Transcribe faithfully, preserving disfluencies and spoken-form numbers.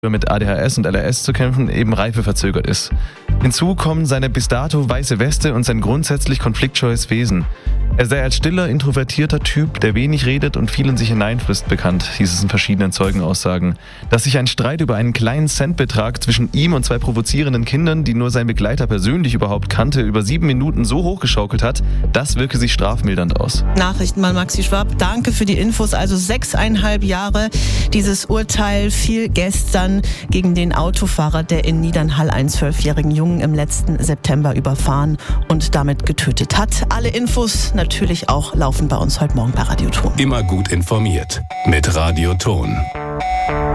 mit A D H S und L R S zu kämpfen, eben reifeverzögert ist. Hinzu kommen seine bis dato weiße Weste und sein grundsätzlich konfliktscheues Wesen. Er sei als stiller, introvertierter Typ, der wenig redet und viel in sich hineinfrisst, bekannt, hieß es in verschiedenen Zeugenaussagen. Dass sich ein Streit über einen kleinen Centbetrag zwischen ihm und zwei provozierenden Kindern, die nur sein Begleiter persönlich überhaupt kannte, über sieben Minuten so hochgeschaukelt hat, das wirke sich strafmildernd aus. Nachrichtenmann Maxi Schwab, danke für die Infos. Also sechseinhalb Jahre. Dieses Urteil fiel gestern gegen den Autofahrer, der in Niedernhall einen zwölfjährigen Jungen im letzten September überfahren und damit getötet hat. Alle Infos natürlich auch laufen bei uns heute Morgen bei Radio Ton. Immer gut informiert mit Radio Ton.